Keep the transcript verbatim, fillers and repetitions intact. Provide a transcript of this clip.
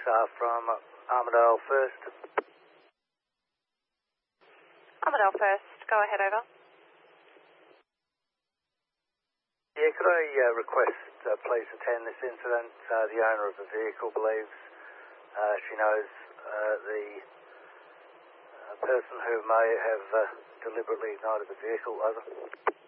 Uh, from Armadale First. Armadale First, go ahead, over. Yeah, could I uh, request uh, please attend this incident? Uh, the owner of the vehicle believes uh, she knows uh, the uh, person who may have uh, deliberately ignited the vehicle. Over.